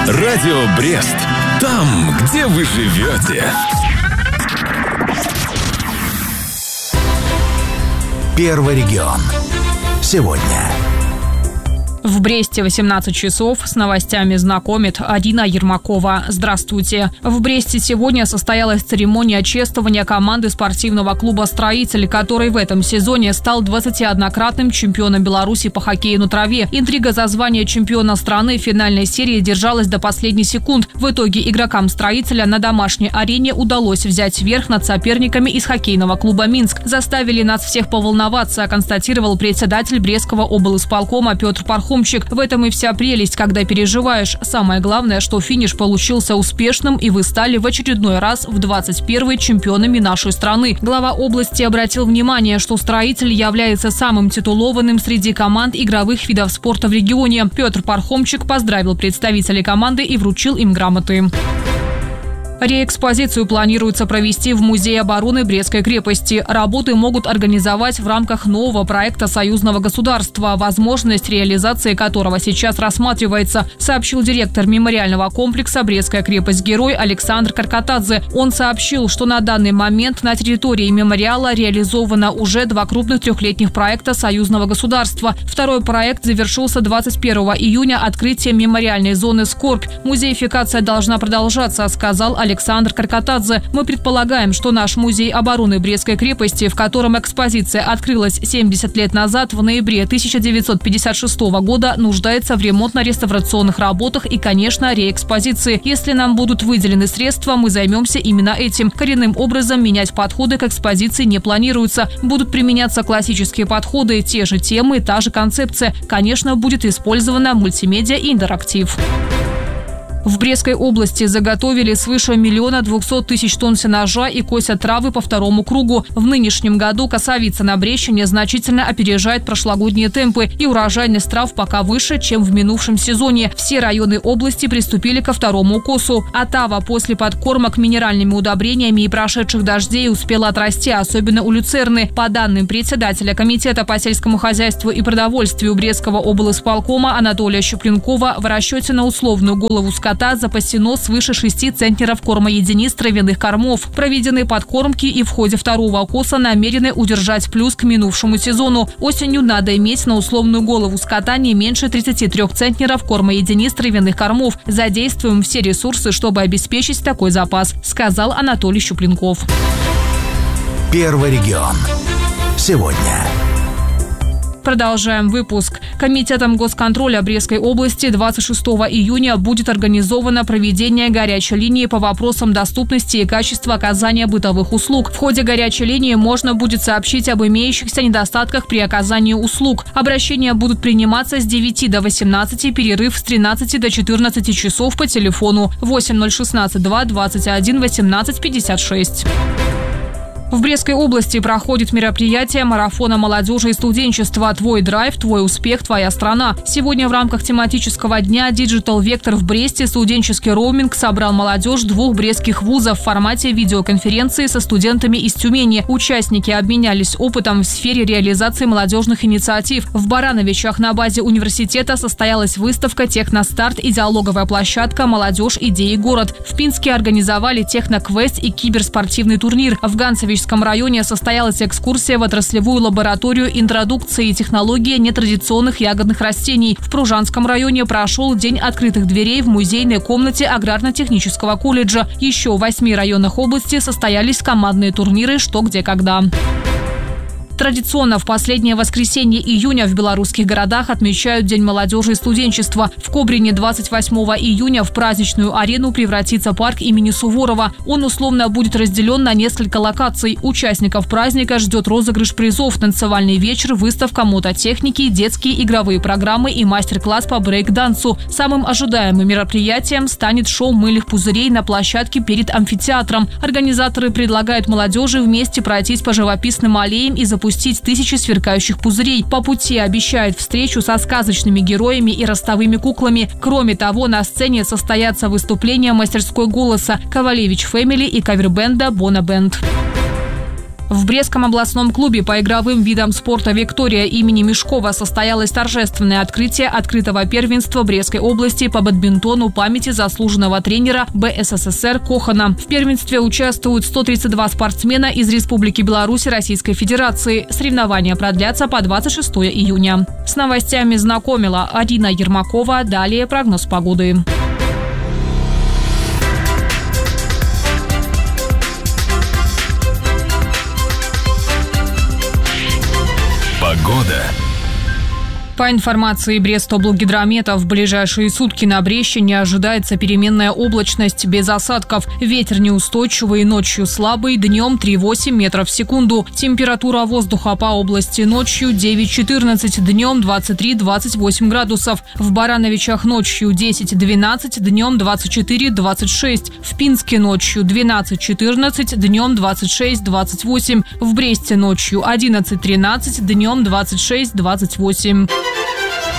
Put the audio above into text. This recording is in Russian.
Радио Брест. Там, где вы живете. Первый регион. Сегодня. В Бресте 18 часов. С новостями знакомит Арина Ермакова. Здравствуйте. В Бресте сегодня состоялась церемония чествования команды спортивного клуба «Строитель», который в этом сезоне стал 21-кратным чемпионом Беларуси по хоккею на траве. Интрига за звание чемпиона страны в финальной серии держалась до последних секунд. В итоге игрокам «Строителя» на домашней арене удалось взять верх над соперниками из хоккейного клуба «Минск». Заставили нас всех поволноваться, констатировал председатель Брестского облисполкома Петр Пархомчик. В этом и вся прелесть, когда переживаешь. Самое главное, что финиш получился успешным, и вы стали в очередной раз в 21-й чемпионами нашей страны. Глава области обратил внимание, что «Строитель» является самым титулованным среди команд игровых видов спорта в регионе. Петр Пархомчик поздравил представителей команды и вручил им грамоты. Реэкспозицию планируется провести в Музее обороны Брестской крепости. Работы могут организовать в рамках нового проекта союзного государства, возможность реализации которого сейчас рассматривается, сообщил директор мемориального комплекса «Брестская крепость-герой» Александр Каркатадзе. Он сообщил, что на данный момент на территории мемориала реализовано уже 2 крупных 3-летних проекта союзного государства. Второй проект завершился 21 июня открытием мемориальной зоны «Скорбь». Музеификация должна продолжаться, сказал Александр Каркатадзе. Мы предполагаем, что наш музей обороны Брестской крепости, в котором экспозиция открылась 70 лет назад, в ноябре 1956 года, нуждается в ремонтно-реставрационных работах и, конечно, реэкспозиции. Если нам будут выделены средства, мы займемся именно этим. Коренным образом менять подходы к экспозиции не планируется. Будут применяться классические подходы, те же темы, та же концепция. Конечно, будет использована мультимедиа и интерактив. В Брестской области заготовили свыше 1 200 000 тонн сенажа и косят травы по 2-му кругу. В нынешнем году косовица на Брещине значительно опережает прошлогодние темпы, и урожайность трав пока выше, чем в минувшем сезоне. Все районы области приступили ко 2-му косу. Отава после подкормок минеральными удобрениями и прошедших дождей успела отрасти, особенно у люцерны. По данным председателя комитета по сельскому хозяйству и продовольствию Брестского облисполкома Анатолия Щупленкова, в расчете на условную голову скота запасено свыше 6 центнеров кормоединиц травяных кормов. Проведены подкормки, и в ходе 2-го коса намерены удержать плюс к минувшему сезону. Осенью надо иметь на условную голову скота не меньше 33 центнеров кормоединиц травяных кормов. Задействуем все ресурсы, чтобы обеспечить такой запас, сказал Анатолий Щупленков. Первый регион. Сегодня. Продолжаем выпуск. Комитетом госконтроля Брестской области 26 июня будет организовано проведение горячей линии по вопросам доступности и качества оказания бытовых услуг. В ходе горячей линии можно будет сообщить об имеющихся недостатках при оказании услуг. Обращения будут приниматься с 9 до 18, перерыв с 13 до 14 часов по телефону 8016 2 21 18 56. В Брестской области проходит мероприятие марафона молодежи и студенчества «Твой драйв, твой успех, твоя страна». Сегодня в рамках тематического дня «Диджитал Вектор» в Бресте студенческий роуминг собрал молодежь 2 брестских вузов в формате видеоконференции со студентами из Тюмени. Участники обменялись опытом в сфере реализации молодежных инициатив. В Барановичах на базе университета состоялась выставка «Техностарт» и диалоговая площадка «Молодежь, идеи, город». В Пинске организовали техноквест и киберспортивный турнир. В Ганцевичском районе состоялась экскурсия в отраслевую лабораторию интродукции и технологии нетрадиционных ягодных растений. В Пружанском районе прошел день открытых дверей в музейной комнате аграрно-технического колледжа. Еще в 8 районах области состоялись командные турниры «Что, где, когда». Традиционно в последнее воскресенье июня в белорусских городах отмечают День молодежи и студенчества. В Кобрине 28 июня в праздничную арену превратится парк имени Суворова. Он условно будет разделен на несколько локаций. Участников праздника ждет розыгрыш призов, танцевальный вечер, выставка мототехники, детские игровые программы и мастер-класс по брейк-дансу. Самым ожидаемым мероприятием станет шоу мыльных пузырей на площадке перед амфитеатром. Организаторы предлагают молодежи вместе пройтись по живописным аллеям и запустить 1000 сверкающих пузырей. По пути обещают встречу со сказочными героями и ростовыми куклами. Кроме того, на сцене состоятся выступления мастерской голоса «Ковалевич Фэмили» и кавербенда «Бона Бенд». В Брестском областном клубе по игровым видам спорта «Виктория» имени Мешкова состоялось торжественное открытие открытого первенства Брестской области по бадминтону памяти заслуженного тренера БССР Кохана. В первенстве участвуют 132 спортсмена из Республики Беларусь и Российской Федерации. Соревнования продлятся по 26 июня. С новостями знакомила Арина Ермакова. Далее прогноз погоды. Погода. По информации Брестоблгидромета, в ближайшие сутки на Брещине ожидается переменная облачность без осадков. Ветер неустойчивый, ночью слабый, днем 3,8 метров в секунду. Температура воздуха по области ночью 9-14, днем 23-28 градусов. В Барановичах ночью 10-12, днем 24-26. В Пинске ночью 12-14, днем 26-28. В Бресте ночью 11-13, днем 26-28.